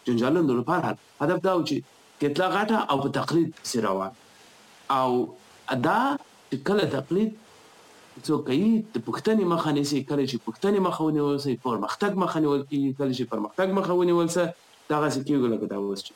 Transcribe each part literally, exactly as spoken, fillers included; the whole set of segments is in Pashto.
جنجالونو لپاره هدف دا و چې کتله غټه او په تقلید پسې روان او دا چې کله تقلید څوک کوي د پوښتنې مخه نیسي، کله چې پوښتنې مخه ونیول سي پرمختګ مخه نیول کېږي، کله چې پرمختګ مخه ونیول سه دغسې کېږي لکه دا اوس چې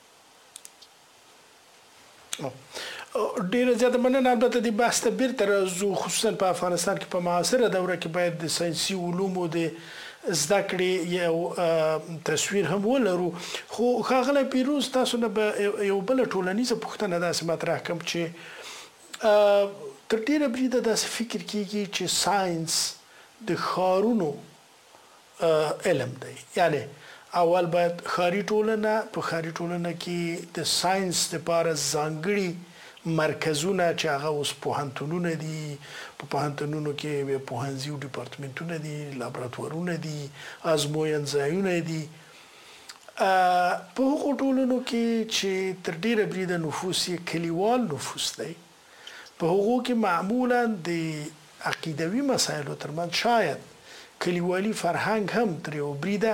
ډیره زیاته مننه. البته د بحث ته بیرته راځو، خصوصا په افغانستان کې په معاصره دوره کې باید د ساینسي علومو د زده کړې یو تصویر هم ولرو. خو ښاغلی پیروز تاسو نه به یو بله ټولنیزه پوښتنه داسې مطرح کړم چې تر ډیره بریده داسې فکر کېږي چې ساینس د ښارونو علم دی، یعنی اول باید ښاري ټولنه په ښاري ټولنه کې د ساینس لپاره ځانګړي مرکزونه چې هغه اوس پوهنتونونه دي، په پوهنتونونو کې پوهنځي او ډپارتمنټونه دي، لابراتوارونه دي، ازموین ځایونه دي. په هغو ټولنو کې چې تر ډیره بریده نفوس یې کلیوال نفوس دی، په هغو کې معمولا د عقیدوي مسایلو ترمنځ شاید کلیوالي فرهنګ هم تر یو بریده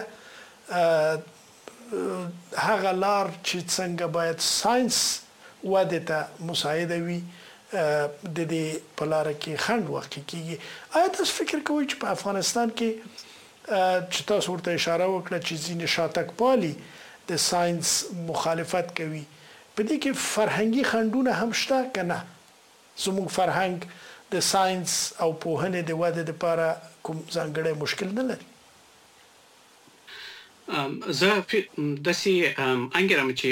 هغه لار چې څنګه باید ساینس وده ته مساعده وي د دې په لاره کې خنډ واقع کېږي. آیا تاسو فکر کوئ چې په افغانستان کې چې تاسو ورته اشاره وکړه چې ځینې شاتګ پالي د ساینس مخالفت کوي، په دې کې فرهنګي خنډونه هم شته که نه؟ زموږ فرهنګ د ساینس او پوهنې د وده لپاره کوم ځانګړی مشکل نه لري؟ زه داسې انګیرم چې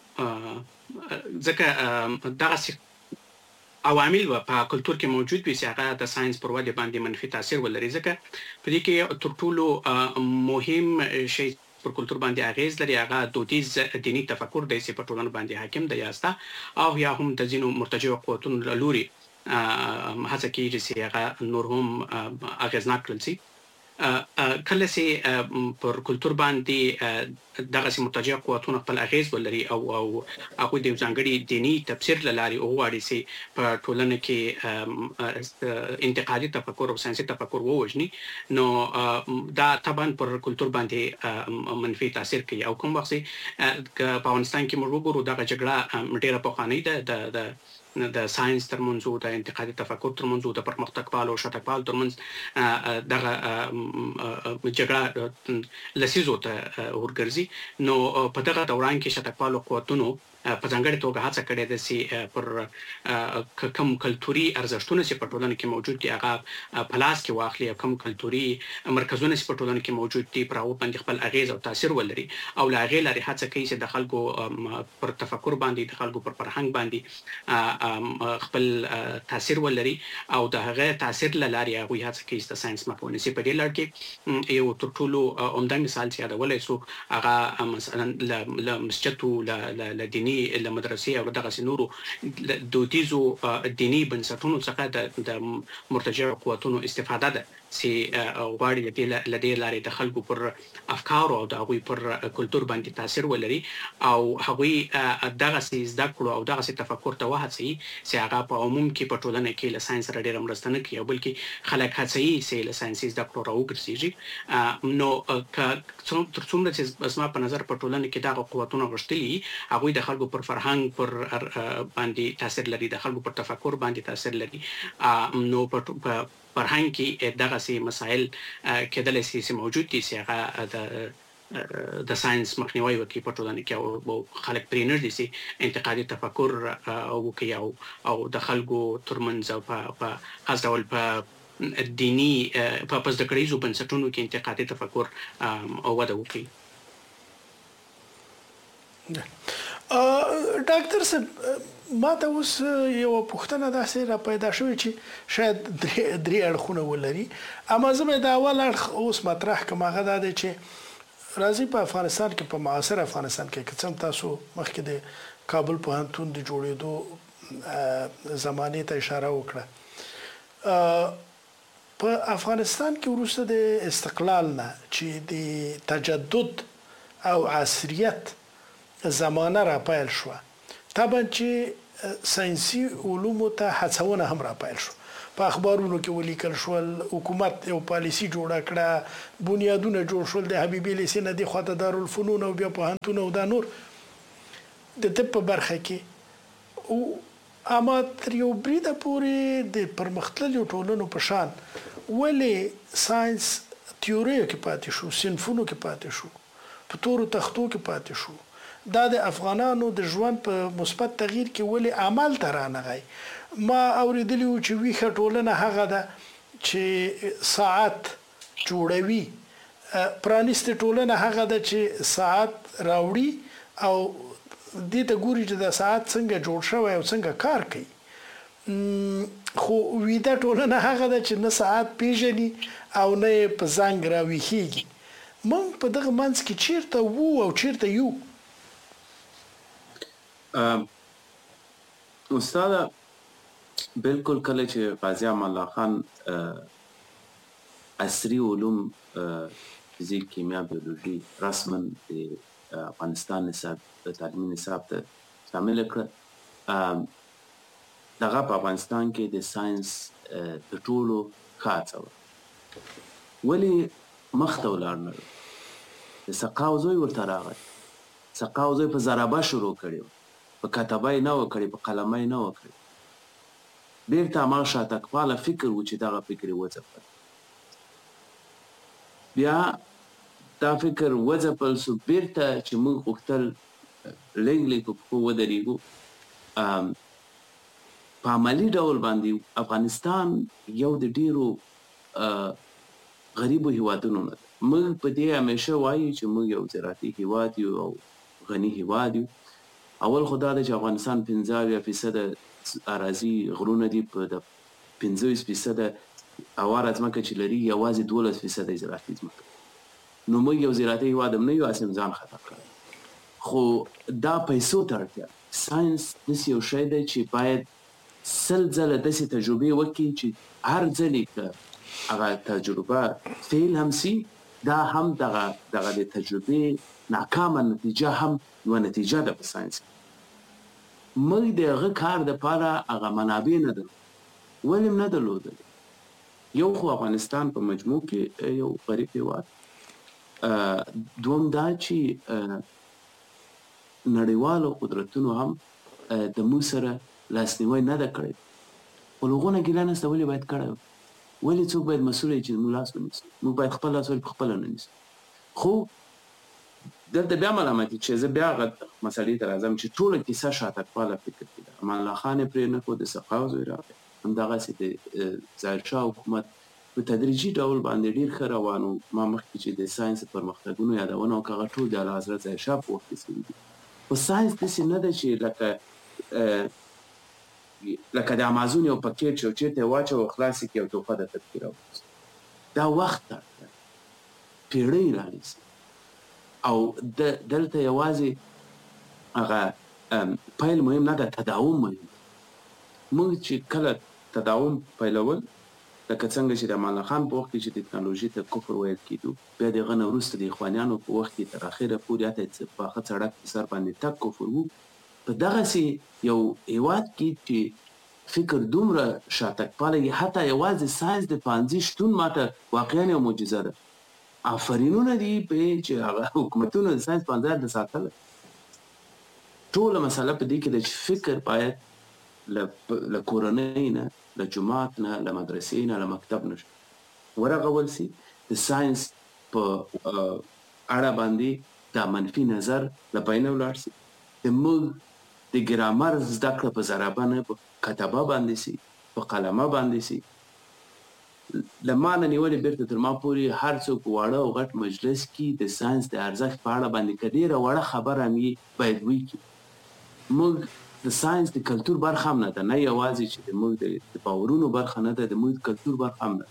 ځکه دغسې عوامل به په کلتور کې موجود وي چې هغه د ساینس پر ودې باندې منفي تاثیر ولري. ځکه په دې کې تر ټولو مهم شی پر کلتور باندې اغیز لري هغه دودیز دیني تفکر دی چې په ټولنه باندې حاکم دی یاسته، او یا هم د ځینو مرتجع قوتونو له لوري هڅه کېږي چې هغه نور هم اغیزناک کړل شي. کله چې پر کلتور باندې دغسې مرتجع قوتونه خپل اغیز ولري او او هغوی د یو ځانګړي دیني تفسیر له لارې وغواړي چې په ټولنه کې انتقادي تفکر او ساینسي تفکر ووژني، نو دا طبعا پر کلتور باندې منفي تاثیر کوي. او کوم وخت چې په افغانستان کې موږ وګورو دغه جګړه ډېره پخوانۍ ده د د ساينس ترمنځ او د انتقادي تفکر ترمنځ او د پرمختګ پالو او شاتګ پالو ترمنځ دغه جګړه لسیزو ته ورګرځي. نو په دغه دوران کې شاتګ پالو قوتونو په ځانګړې توګه هڅه کړې ده چې پر کوم کلتوري ارزښتونه چې په ټولنه کې موجود دي هغه په لاس کې واخلي، او کوم کلتوري مرکزونه چې په ټولنه کې موجود دي پر هغو باندې خپل اغیز او تاثیر ولري، او له هغې لارې هڅه کوي چې د خلکو پر تفکر باندې د خلکو پر فرهنګ باندې خپل تاثیر ولري، او د هغه تاثیر له لارې هغوی هڅه کوي چې د ساینس مخ ونیسي. په دې لړ کې یو تر ټولو عمده مثال چې یادولی شو هغه مثلا له مسجدو له دیني له مدرسې او دغسې نورو دودیزو دیني بنسټونو څخه د مرتجع قوتونو استفاده ده چې غواړي له دې لارې د خلکو پر افکارو او د هغوی پر کلتور باندې تاثیر ولري، او هغوی دغسې زده کړو او دغسې تفکر ته وهڅوي چې هغه په عموم کې په ټولنه کې له ساینس سره ډېره مرسته نه کوي، او بلکې خلک هڅوي چې له ساینسي زده کړو راوګرځېږي. نو تر څومره چې زما په نظر په ټولنه کې دغه قوتونه غښتلي هغوی د خلکو پر فرهنګ پر باندې تاثیر لري، د خلکو پر تفکر باندې تاثیر لري. نو په فرهنګ کې دغسې مسایل کېدلی شي چې موجود دي چې هغه د د ساینس مخنیوي وکړي په ټولنه کې، او خلک پرې نه ږدي چې انتقادي تفکر وکړي او د خلکو ترمنځ او په خاص ډول په دیني په زده کړیزو بنسټونو کې انتقادي تفکر وده وکړي. ډاکټر صاحب، ما ته اوس یوه پوښتنه داسې را پیدا شوې چې شاید درې اړخونه ولري، اما زه به د اول اړخ اوس مطرح کړم. هغه دا دی چې راځي په افغانستان کې، په معاصر افغانستان کې که څه هم تاسو مخکې د کابل پوهنتون د جوړېدو زمانې ته اشاره وکړه، په افغانستان کې وروسته د استقلال نه چې د تجدد او عصریت زمانه را پیل شوه، طبعا چې ساینسي علومو ته هڅونه هم را پیل شو. په اخبارونو کې ولیکل شول، حکومت یو پالیسی جوړه کړه، بنیادونه جوړ شول د حبیبي لیسې نه دې خواته دارالفنون او بیا پوهنتون او دا نور د طب په برخه کې. او اما تر یو بریده پورې د پرمختللو ټولنو په شان ولې ساينس تیوریو کې پاتې شو، صنفونو کې پاتې شو، په تورو تختو کې پاتې شو؟ دا د افغانانو د ژوند په مثبت تغییر کې ولې عمل ته رانغی؟ ما اوریدلی و چې ویښه ټولنه هغه ده چې ساعت جوړوي، پرانیستې ټولنه هغه ده چې ساعت راوړي او دې ته ګوري چې دا ساعت څنګه جوړ شوی او څنګه کار کوي. خو ویده ټولنه هغه ده چې نه ساعت پیژني او نه په زنګ راویښېږي. موږ په دغه منځ کې چیرته وو او چیرته یو؟ استاد بالکل کله چې قاضي امان الله خان عصري علوم فزیک، کیمیا، بیولوژي رسما د افغانستان نصاب د تعلیمي نصاب ته شامل کړ، دغه په افغانستان کې د ساينس د ټولو خاصه و. ولې مخ ته ولاړ نه؟ د سقاو زوی ورته راغی، سقاو زوی په ضربه شروع کړی، په کتابه نه وکړي، په قلمه نه وکړي. بیرته ما شاتکپاله فکر و چې دغه فکر وځپل، بیا دا فکر وځپل سو، بیرته چې موږ غوښتل لږ لږ په ودرېږو. په عملي ډول باندې افغانستان یو د ډیرو غریبو هیوادونو نه ده. موږ په دې همیشه وایو چې موږ یو زراعتي هیواد یو او غني هیواد یو. اول خدا ده چې افغانستان پنځه اویا فیصده اراضي غرونه دي، په د پنځه ویشت فیصده هواره ځمکه چې لري یوازې دولس فیصده زراعتي ځمکه. نو موږ یو زراعتي هیواد هم نه یو، اسیم ځان خطا کړی. خو دا پیسو ته اړتیا. ساينس داسې یو شی دی چې باید سل ځله داسې تجربې وکړي چې هر ځلې که هغه تجربه فیل هم سي، دا هم دغه دغه د تجربې ناکامه نتیجه هم یوه نتیجه ده په ساينس کې. موږ د هغه کار دپاره هغه منابع نه درلود. ولې نه درلودل؟ یو خو افغانستان په مجموع کې یو غریب هیواد، دوم دا چې نړیوالو قدرتونو هم د موږ سره لاسنیوی نه ده کړی. خو لغونه ګیله نشته، ولې باید کړی وي؟ ولې څوک باید مسؤل وي چې موږ لاس ونیسو؟ موږ باید خپل لاس ولې پخپله نه نیسو؟ خو دلته بیا ملامتي چې زه بیا هغه مسلې ته راځم چې ټوله کیسه شاتکپاله فکر کې ده. امان الله خان یې پرې نه کړو، د سقاو زوی راغی، همدغسې د ظاهرشاه حکومت په تدریجي ډول باندې ډېر ښه روان و. ما مخکې چې د ساینس پرمختګونو یادونه وکړه، هغه ټول د اعلیحضرت ظاهرشاه په وخت کې سوي دي. خو ساینس داسې نه ده چې لکه لکه د امازون یو پکیټ یو چېرته یې واچوه او خلاص یې کړي او توپه درته پکې راوباسي. دا وخت ته اړتیا، پیړۍ رانیسي. او دلته یوازې هغه پیل مهم نه ده، تداوم مهم ده. موږ چې کله تداوم پیلول، لکه څنګه چې د امان الله خان په وخت کې چې ټکنالوژي ته کفر ویل کېدو، بیا د هغه نه وروسته د اخوانیانو په وخت کې تر اخره پورې حتی پاخه سړک په سر باندې تګ کفر و. په دغسې یو هیواد کې چې فکر دومره شاتکپاله وي، حتی یوازې ساینس د پانځي شتون ماته واقعا یو معجزه ده. آفرینونه دي په چې هغه حکومتونو د ساینس پانځه د ساتله. ټوله مسله په دې کې ده چې فکر باید له کورنۍ نه، له جومات نه، له مدرسې نه، له مکتب نه ورغول سي. د ساینس په اړه باندې دا منفي نظر له بینه ولاړ سي. د موږ د ګرامر زده کړه په ضربه نه، په کتابه باندې سي، په قلمه باندې سي. له ما نه نیولې بیرته تر ما پورې هر څوک واړه او غټ مجلس کې د ساینس د ارزښت په اړه باندې که ډېره وړه خبره هم یې باید وکړي. موږ د ساینس د کلتور برخه هم نه ده، نه یوازې چې د موږ د باورونو برخه نه ده، د موږ د کلتور برخه هم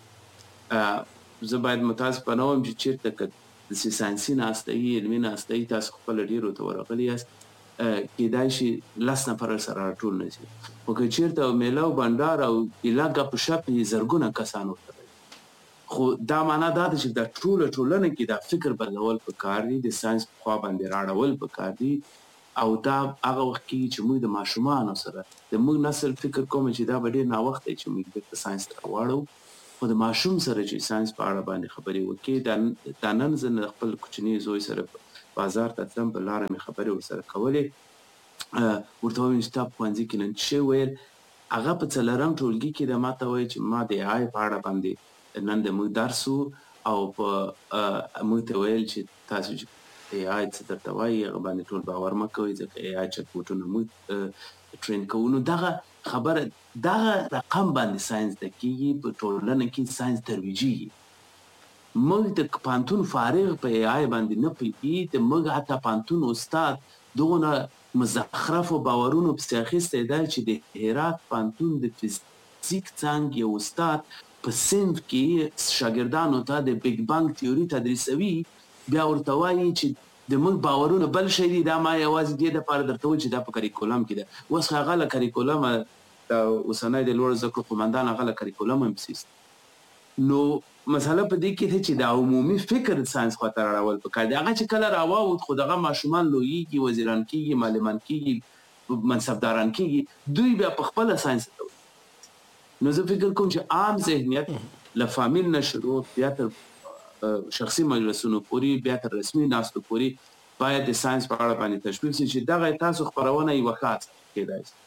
ده. زه باید متاسفه نه وایم چې چېرته که داسې ساینسي ناسته وي، علمي ناسته وي، تاسو خپله ډېرو ته ورغلي یاست، کېدای شي لس نفره سره راټول نه شي. خو که چېرته میله او بنډار او ایله ګپ شپ یې زرګونه کسان ورته وایي. خو دا معنا دا ده چې دا ټوله ټولنه کې دا فکر بدلول پکار دي، د ساینس په خوا باندې راړول پکار دي. او دا هغه وخت کې چې موږ د ماشومانو سره د موږ نسل فکر کوم چې دا به ډېر ناوخته دی چې موږ د ساينس ته واړو خو د ماشوم سره چې ساينس په اړه باندې خبرې وکړي دا نن زه خپل کوچنی زوی سره بازار ته تلم په لاره مې خبرې ورسره کولې ورته وایم چې تا په ښوونځي کې نن څه ویل هغه په څلورم ټولګي کې د ماته وایي چې ما د آی په اړه باندې نن د موږ درس او په موږ ته ویل چې تاسو چې ای آی څه درته وایي هغه باندې ټول باور مه کوئ ځکه ای آی چټ بوټونه موږ ټرین کوو نو دغه خبره دغه رقم باندې ساينس د کېږي په ټولنه کې ساينس ترویجي موږ د پانتون فارغ په ای آی باندې نه پوهېږي د موږ حتی پانتون استاد دغونه مزخرف او باورونو پسې اخیستی دی چې د هرات پانتون د فزیک څانګې یو استاد په صنف کې شاګردانو ته د بیگ بانګ تیوري تدریسوي بیا ورته وایي چې د موږ باورونه بل شی دي دا ما یوازې دې دپاره درته وایي چې دا په کریکولم کې ده اوس هغه له کریکولمه د اوسنی د لوړو زده کړو قومندان هغه له کریکولم هم پسې نو مسله په دې کې ده چې د عمومي فکر ساينس خواته راوړل پکار دي هغه چې کله راواوښت خو دغه ماشومان لویېږي وزیران کېږي معلمان کېږي منصبداران کېږي دوی بیا په خپله ساينس ته نو زه فکر کوم چې عام ذهنیت له فامیل نه شروع بیا تر شخصي مجلسونو پورې بیا تر رسمي ناستو پورې باید د ساينس په اړه باندې تشویق شي چې دغه تاسو خپرونه یوه ښه کېدای شي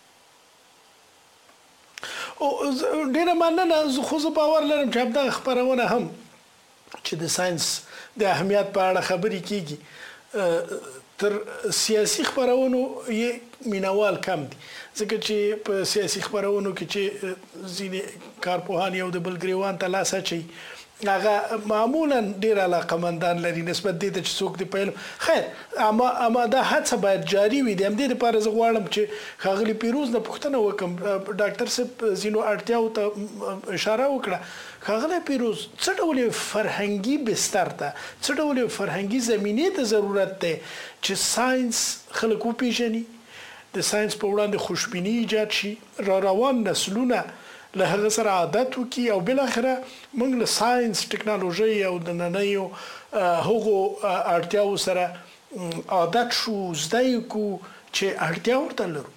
او ډېره مننه خو زه باور لرم چې همدغه خپرونه هم چې د ساينس د اهمیت په اړه خبرې کېږي تر سیاسي خپرونو یې مینوال کم دي ځکه چې په سیاسي خپرونو کې چې ځینې کارپوهان یو د بل ګریوان ته لاس اچوي هغه معمولا ډېر علاقمندان لري نسبت دې ته چې څوک دې پیل خیر اما اما دا هڅه باید جاري وي د همدې لپاره زه غواړم چې ښاغلي پیروز نه پوښتنه وکړم ډاکټر صاحب ځینو اړتیاو ته اشاره وکړه ښاغلی پیروز څه ډول فرهنګي بستر ته څه ډول فرهنګي زمینې ته ضرورت دی چې ساينس خلک وپېژني د ساينس په وړاندې خوشبیني ایجاد شي را روان نسلونه له هغه سره عادت وکړي او بالاخره موږ له ساينس ټکنالوژي او د نننیو هغو اړتیاو سره عادت شو زده یې کړو چې اړتیا ورته لرو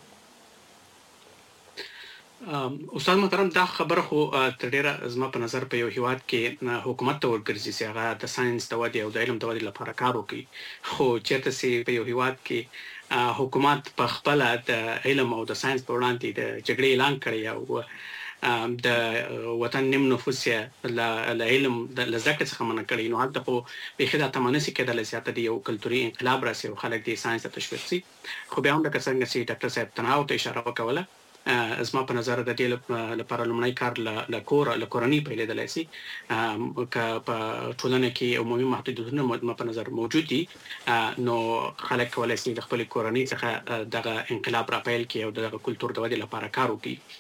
استاد محترم دا خبره خو تر ډیره زما په نظر په یو هیواد کې حکومت ته ورګرځي چې هغه د ساينس د ودې او د علم د ودې لپاره کار وکړي خو چېرته چې په یو هیواد کې حکومت په خپله د علم او د ساينس په وړاندې د جګړې اعلان کړی او د وطن نیم نفوس یې له علم له زده کړې څخه منع کړی نو هلته خو بیخي دا تمه نشي کېدلی چې هلته د یو کلتوري انقلاب راسي او خلک د ساينس ته تشویق شي خو بیا هم لکه څنګه چې ډاکټر صاحب تنهاو ته اشاره وکوله زما په نظر د دې لپاره لومړی کار له کور له کورنۍ پیلېدلی شي که په ټولنه کې عمومي محدودیتونه زما په نظر موجود دي نو خلک کولی شي د خپلې کورنۍ څخه دغه انقلاب راپیل کړي او دغه کلتور د ودې لپاره کار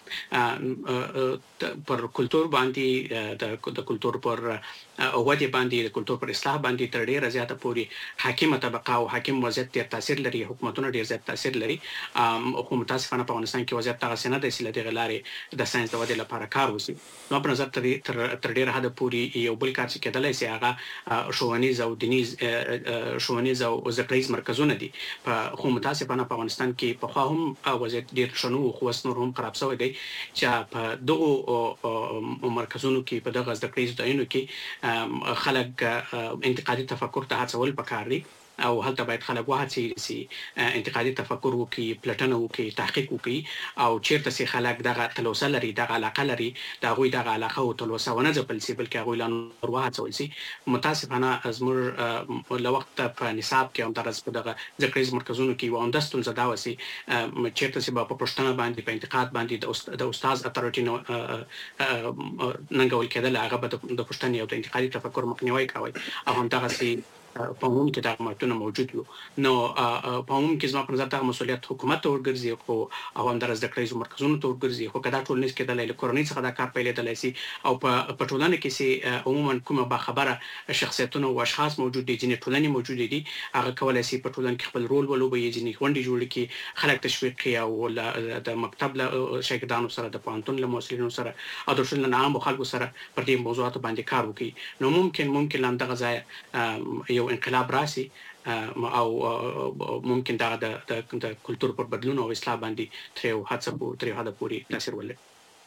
وکړي پر کلتور باندې د کلتور پر ودې باندې د کلتور پر اصلاح باندې تر ډېره زیاته پورې حاکمه طبقه او حاکم وضعیت ډېر تاثیر لري حکومتونه ډېر زیات تاثیر لري خو متاسفانه په افغانستان کې وضعیت دغسې نه دی چې له دغې لارې د ساينس د ودې لپاره کار وشي زما په نظر تر ډېره حده پورې یو بل کار چې کېدلی شي هغه ښوونیز او دینیز ښوونیز او زده کړیز مرکزونه دي خو متاسفانه په افغانستان کې پخوا هم وضعیت ډېر ښه نه و خو اوس نور هم خراب شوی دی چې په دغو مرکزونو کې په دغه زده کړیزو ځایونو کې خلک انتقادي تفکر ته هڅول پکار دي او هلته باید خلک وهڅېږي چې انتقادي تفکر وکړي پلټنه وکړي تحقیق وکړي او چیرته چې خلک دغه تلوسه لري دغه علاقه لري د هغوی دغه علاقه او تلوسه ونه ځپل شي بلکې هغوی لا نور وهڅول شي متاسفانه زموږ له وخته په نصاب کې همداراز په دغه زده کړیز مرکزونو کې یوه عمده ستونزه دا وه چې چیرته چې به په پوښتنه باندې په انتقاد باندې د استاز اتارټي ننګول کېدله هغه به د پوښتنې او د انتقادي تفکر مخنیوی کوئ او همدغسې په عموم کې دغه مهارتونه موجود وو نو په عموم کې زما په نظر دغه مسؤلیت حکومت ته ورګرځي خو او همداراز زده کړیزو مرکزونو ته ورګرځي خو که دا ټول نشي کېدلی له کورنۍ څخه دا کار پیلېدلی شي او په ټولنه کې چې عموما کومه باخبره شخصیتونه او اشخاص موجود دي ځینې ټولنې موجودې دي هغه کولی شي په ټولنه کې خپل رول ولوبوي ځینې غونډې جوړې کړي خلک تشویق کړي او د مکتب له شاګردانو سره د پوهنتون له محصلینو سره او د ټولنې له عامو خلکو سره پر دې موضوعاتو باندې کار وکړي نو ممکن ممکن له همدغه ځایه یو انقلاب راسي او ممکن دا د کلتور پر بدلون او اصلاح باندې تر یو حد تر یو حد پورې تاثیر ولري.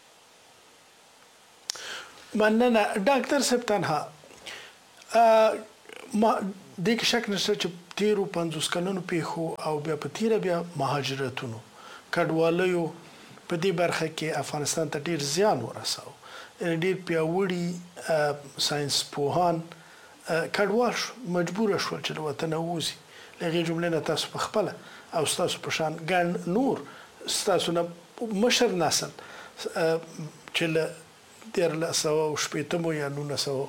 مننه ډاکټر صاحب. تنها ما د کې شک نشته چې تیرو پنځوس کلونو پیښو او بیا په تیره بیا مهاجرتونو کډوالیو په دې برخه کې افغانستان ته ډیر زیان ورساو. ډیر پیاوړي ساينس پوهان کډوال مجبور شول چې وطن ووزي. لږه جمله نه تاسو په خپل او تاسو په شان ګڼ نور تاسو نه مشر نسل چې له ډیر له سو شپېتمو یا نولسو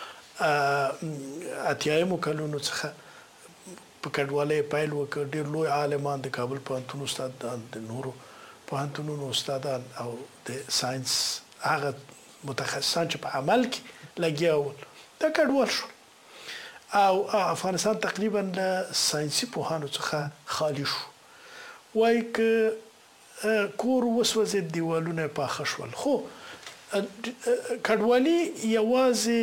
اتیايمو کلونو څخه په کډوالۍ پیل وکړ. ډیر لوی عالمان د کابل پوهنتون استادان د نورو پوهنتونونو استادان او د ساينس هغه متخصصان چې په عمل کې لګیا ول دا کډوال شو او افغانستان تقریبا له ساينسي پوهانو څخه خالی شو. وای ک کور وسوځي دیوالونه پاخه شول. خو کډوالي یوازې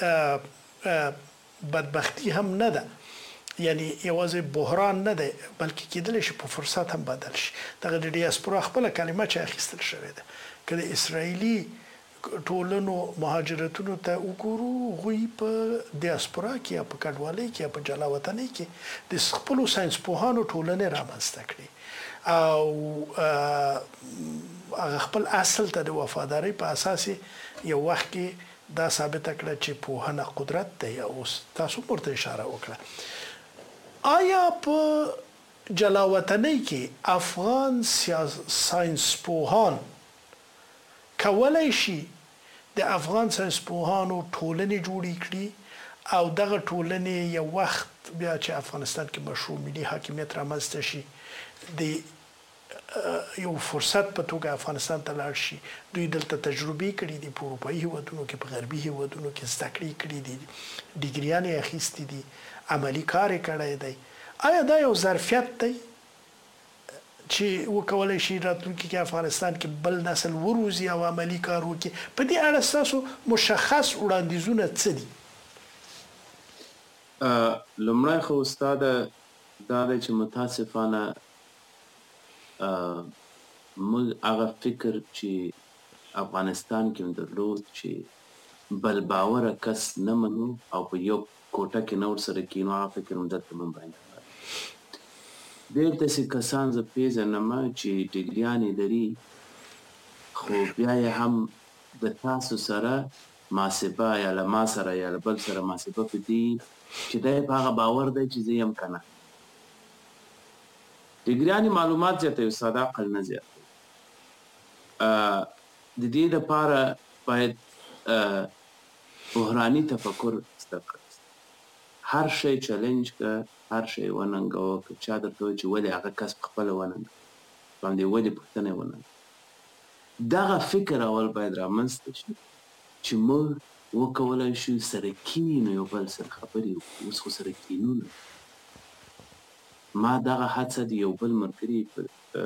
بدبختی هم نه ده، یعنی یوازې بحران نه ده، بلکې کېدلی شي په فرصت هم بدل شي. دغه د ډیاسپورا خپله کلمه چې اخیستل شوې ده که د اسرائیلي ټولنو مهاجرتونو ته وګورو، هغوی په ډیاسپورا کې یا په کډوالۍ کې یا په جلا وطنۍ کې د خپلو ساینس پوهانو ټولنې رامنځته کړي او هغه خپل اصل ته د وفادارۍ په اساس یو وخت کې دا ثابته کړه چې پوهنه قدرت دی. اوس تاسو ورته اشاره وکړه. آیا په جلا وطنۍ کې افغان ساینس پوهان کولای شي د افغان ساینس پوهانو ټولنې جوړې کړي او دغه ټولنې یو وخت بیا چې افغانستان کې مشروع ملي حاکمیت رامنځته شي د یو فرصت په توګه افغانستان ته لاړ شي؟ دوی دلته تجربې کړي دي، په اروپایي هیوادونو کې په غربي هیوادونو کې زده کړې کړي دي، ډیګریانې اخیستې دي، عملي کار یې کړی دی. آیا دا یو ظرفیت دی چې وکولای شي راتلونکي کې افغانستان کې بل نسل وروزي او عملي کار وکړي؟ په دې اړه ستاسو مشخص وړاندیزونه څه دي؟ لومړی خو استاده دا دی چې متاسفانه موږ هغه فکر چې افغانستان کې درلود چې بل باوره کس نه منو او په یو کوټه کې نور سره کینو، هغه فکر هم دلته من باندې ډېر داسې کسان زه پېژنم چې ډګریانې لري خو بیا یې هم د تاسو سره محاسبه یا له ما سره یا له بل سره محاسبه په دي چې دی په هغه باور دی چې زه یم که نه. ډګریانې معلومات زیاتوي، استاد عقل نه زیاتوي. د دې دپاره باید بحراني تفکر زده کړئ. هر شی چلنج که، هر شی وننګوه، که چا درته وایي چې ولې هغه کس پخپله وننګوه، باندې ولې پوښتنه یې وننګوه. دغه فکر اول باید رامنځته شي چې موږ وکولی شو سره کینو، یو بل سره خبرې وکړو. اوس خو سره کینو نه. ما دغه هڅه د یو بل ملګري په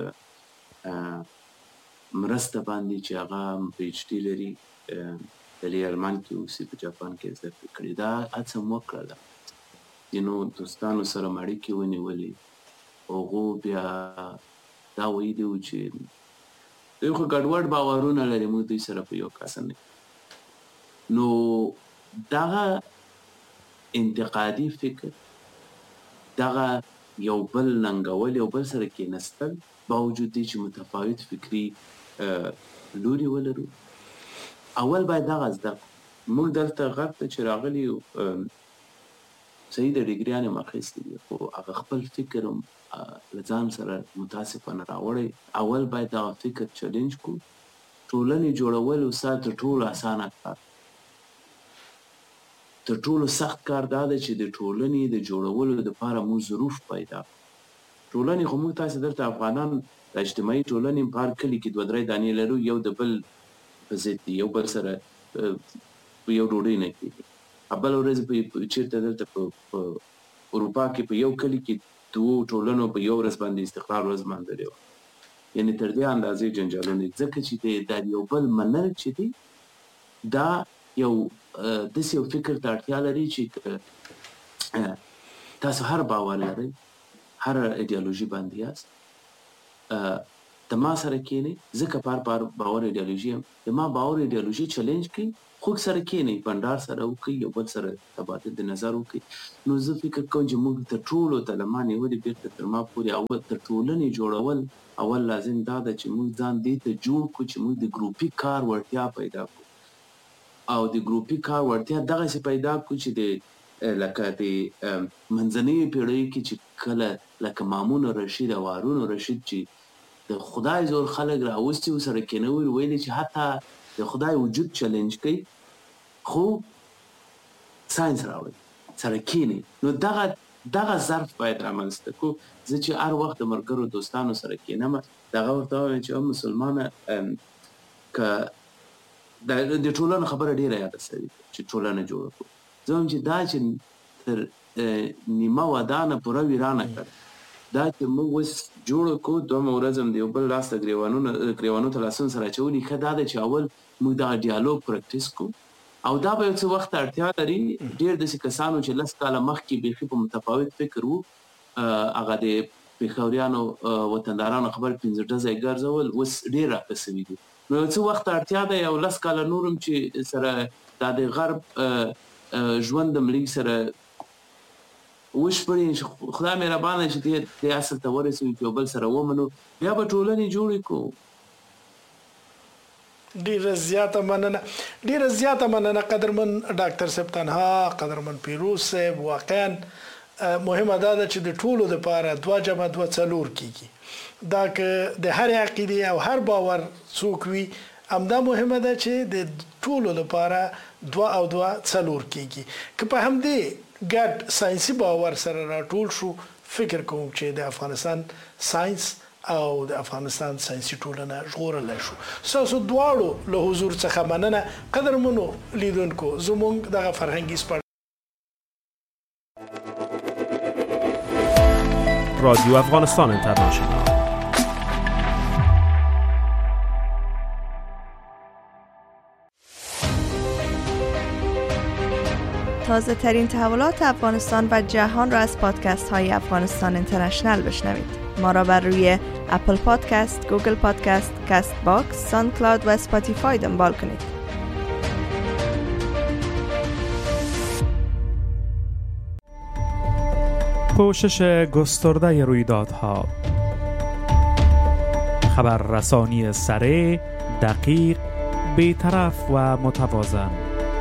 مرسته باندې چې هغه پی ایچ ډي لري، دلې المان کې اوسي، په جاپان کې زده کړې کړې، دا هڅه مو وکړله. ځینو دوستانو سره مې اړیکې ونیولې، هغو بیا دا ویلي وو چې دوی خو ګډوډ باورونه لري، موږ دوی سره په یو کاسه نه. نو دغه انتقادي فکر، دغه یو بل ننګول، یو بل سره کېناستل، باوجود دی چې متفاوت فکري لوري ولرو، اول باید دغه زده کړو. موږ دلته غرب ته چې راغلي یو صحیح د ډګریانې مو اخیستي دي، خو هغه خپل فکر هم له ځان سره متاسفانه راوړی. اول باید دغه فکر چلنج کړو. ټولنې جوړول استاد تر ټولو اسانه کار، تر ټولو سخت کار دا دی چې د ټولنې د جوړولو دپاره موږ ظروف پیدا کړو. ټولنې خو موږ تاسې دلته افغانان د اجتماعي ټولنې په هر کلي کې دوه درې دانې لرو، یو د بل په ضد دي، یو بل سره په یو ډوډۍ نه کېږي. بله ورځ په چېرته دلته په اروپا کې په یو کلي کې دوو ټولنو په یو ورځ باندې استقلال ورځ موندلې وه. یعنې تر دې اندازې جنجالونه، ځکه چې دا یو بل منل چې دی دا یو داسې یو فکر ته اړتیا لري چې تاسو هر باور لرئ، هر ایدئولوژي باندې یاست، د ما سره کینی ځکه بار بار باور ایدئولوژي هم د ما باور ایدئولوژي چیلنج کوي، خو سره کینی بندار سره وکړي، یو بل سره تبادله د نظر وکړي. نو زه فکر کوم چې موږ تر ټولو ته لما نیولې بیرته تر ما پورې اول تر ټولنې جوړول اول لازم دا ده چې موږ ځان دې ته جوړ کړو چې موږ د ګروپي کار وړتیا پیدا کړو، او د ګروپي کار وړتیا دغسې پیدا کړو چې د لکه د منځنۍ پیړۍ کې چې کله لکه مامون رشید او هارون رشید چې د خدای زور خلک راوستي و سره کېنول ویلي چې حتی د خدای وجود چلنج کوي خو ساينس راوړي سره کېني. نو دغه دغه ظرف باید رامنځته کړو. زه چې هر وخت د ملګرو دوستانو سره کېنم دغه ورته وایم چې مسلمانه که د ټولنې خبره ډېره یاده سوي چې ټولنه جوړه کړو. زه وایم چې دا چې تر نیمه ودانه پوره ویرانه کړ، دا چې موږ اوس جوړ کړو دومره ورځ هم د یو بل لاس ته ګریوانو ته لاسونه سره اچولي، ښه دا ده چې اول موږ دغه ډیالوګ پریکټیس کړو، او دا به یو څه وخت اړتیا لري. ډېر داسې کسانو چې لس کاله مخکې بیخي په متفاوت فکر وو، هغه د پېښوریانو وطندارانو خبر پنځه ډزه یې ګرځول، اوس ډېر راته سوي دي. نو یو څه وخت اړتیا ده، یو لس کاله نور هم چې سره دا د غرب ژوند د ملیک سره وشپړي، خدای مهربانه چې دې اصل ته ورسوي چې یو بل سره ومنو، بیا به ټولنې جوړې کړو. ډیره زیاته مننه ډیره زیاته مننه قدرمن ډاکټر صاحب تنها، قدرمن پیروز صاحب. واقعا مهمه ده چې د ټولو لپاره دوه جمع دوه څلور کیږي، دا که د هر عقیده او هر باور څوک وي همدا مهمه ده چې د ټولو لپاره دوه او دوه څلور کیږي. که په همدې ګډ ساينسي باور سره راټول شو، فکر کوم چې د افغانستان ساينس او د افغانستان ساينسي ټولنه ژغورلی شو. ستاسو دواړو له حضور څخه مننه. قدرمنو لیدونکو، زموږ دغه فرهنګي سپړ رادیو افغانستان اینترنشنال. تازه ترین تحولات افغانستان و جهان را از پادکست های افغانستان اینترنشنال بشنوید. ما را بر روی اپل پادکست، گوگل پادکست، کست باکس، ساند کلاود و اسپاتیفای دنبال کنید. پوشش گسترده رویدادها، خبررسانی سریع، دقیق، بی‌طرف و متوازن.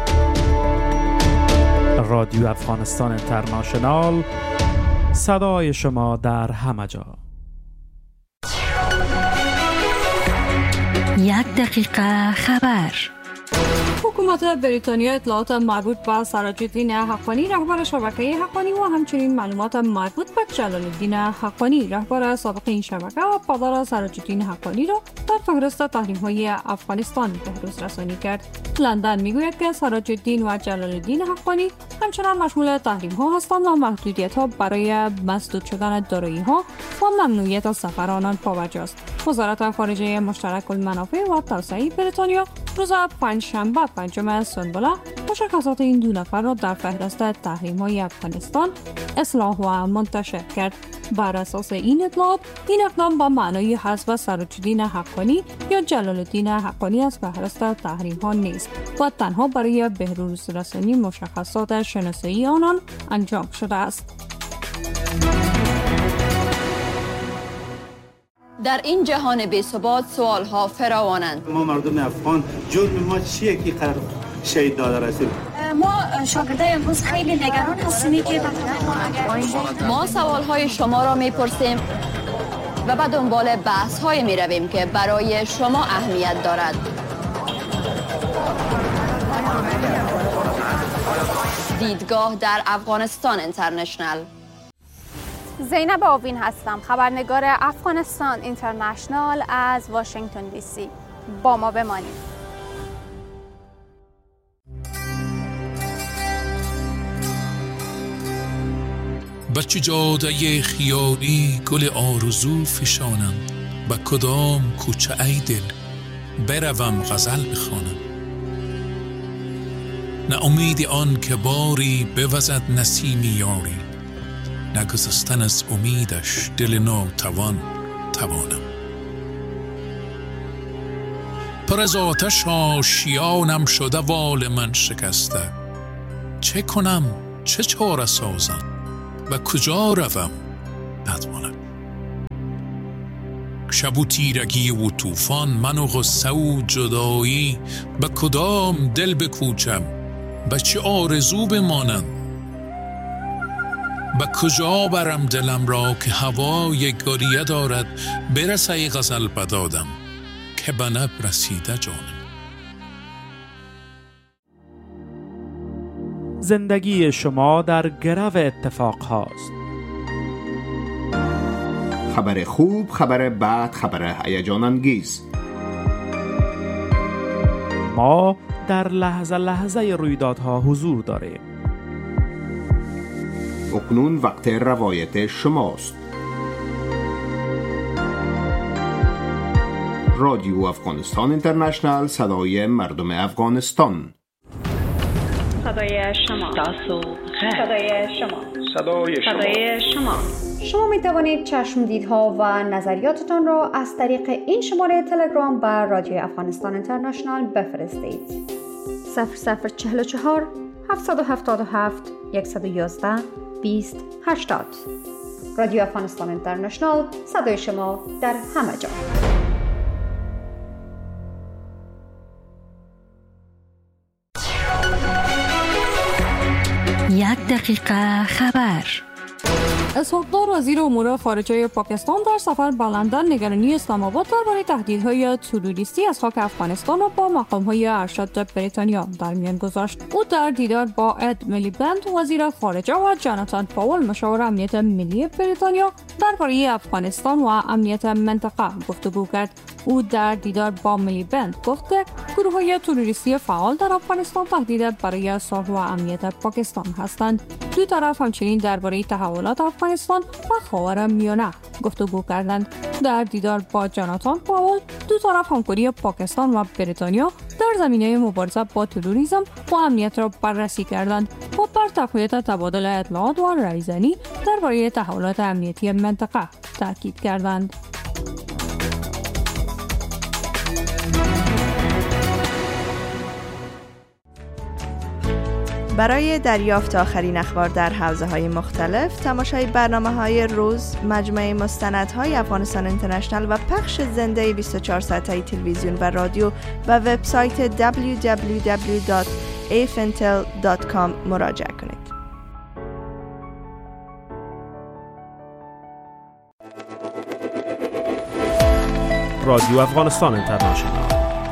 رادیو افغانستان اینترنشنال، صدای شما در همه جا. یک دقیقه خبر. حکومت بریتانیا اطلاعات مربوط به سراج الدین حقانی رهبر شبکه حقانی و همچنین معلومات مربوط به جلال الدین حقانی رهبر سابق این شبکه و پدر سراج الدین حقانی را در فهرست تحریم‌های افغانستان بهروز رسانی کرد. لندن میگوید که سراج الدین و جلال الدین حقانی همچنان مشمول تحریم‌ها هستند و محدودیت‌ها برای مسدود شدن دارایی‌ها و ممنوعیت سفر آنان پابرجا است. وزارت خارجه مشترک المنافع و توسعه بریتانیا روز پنجشنبه پنجم سنبله مشخصات این دو نفر را در فهرست تحریم‌های افغانستان اصلاح و منتشر کرد. بر اساس این اطلاعات این اقدام با معنای حذف سراج الدین حقانی یا جلال الدین حقانی از فهرست تحریم‌ها نیست و تنها برای بهروز رسانی مشخصات شناسایی آنان انجام شده است. در این جهان بی‌ثبات سوال‌ها فراوانند. ما مردم افغان جرم ما چیه که قرار شهید داده رسول؟ ما شاگردای امروز خیلی نگران هستیم که ما سوال‌های شما را می‌پرسیم و به دنبال بحث‌های می‌رویم که برای شما اهمیت دارد. دیدگاه در افغانستان اینترنشنال. زینب آوین هستم، خبرنگار افغانستان اینترنشنال از واشنگتن دی سی. با ما بمانید. بر چه جاده خیالی گل آرزو فشانم، به کدام کوچه ای دل بروم غزل بخوانم. نه امید آن که باری بوزد نسیمی یاری، نگسستن از امیدش دل ناتوان توانم. پر از آتش آشیانم شده وال من شکسته، چه کنم چه چاره سازم و کجا روم ندانم. شب و تیرگی و طوفان، من و غصه و جدایی، به کدام دل بکوچم به چه آرزو بمانم. به کجا برم دلم را که هوای گریه دارد، برسه ای غزل بدادم که به لب رسیده جانم. زندگی شما در گرو اتفاق هاست. خبر خوب، خبر بد، خبر هیجان انگیز. ما در لحظه لحظه رویدادها حضور داریم. اکنون وقت روایت شماست. رادیو افغانستان اینترنشنال، صدای مردم افغانستان. صدای شما. تاسو صدای شما. صدای شما. صدای شما. شما می توانید چشمدیدها و نظریاتتان را از طریق این شماره تلگرام بر رادیو افغانستان اینترنشنال بفرستید. صفر صفر چهل و چهار هفتصد و هفتاد و هفت صد و یازده بیست هشتاد. رادیو افغانستان اینترنشنال، صدای شما در همه جا. یک دقیقه خبر. اسحاق‌دار وزیر امور خارجه پاکستان در سفر به لندن نگرانی اسلام آباد درباره تهدیدهای تروریستی از خاک افغانستان را با مقام‌های ارشد بریتانیا در میان گذاشت. او در دیدار با اد میلیبند وزیر خارجه و جاناتان پاول مشاور امنیت ملی بریتانیا درباره افغانستان و امنیت منطقه گفتگو کرد. او در دیدار با میلیبند گفت که گروه‌های تروریستی فعال در افغانستان تهدید برای صلح و امنیت پاکستان هستند. دو طرف همچنین درباره تحولات افغانستان و خاورمیانه گفتگو کردند. در دیدار با جاناتان پاول دو طرف همکاری پاکستان و بریتانیا در زمینه مبارزه با تروریسم و امنیت را بررسی کردند و بر تقویت تبادل اطلاعات و رایزنی درباره تحولات امنیتی منطقه تاکید کردند. برای دریافت آخرین اخبار در حوزه‌های مختلف، تماشای برنامه‌های روز، مجموعه مستندهای افغانستان اینترنشنال و پخش زنده بیست و چهار ساعته تلویزیون و رادیو و وبسایت دبلیو دبلیو دبلیو دات ای اف ان تی ال دات کام مراجعه کنید. رادیو افغانستان اینترنشنال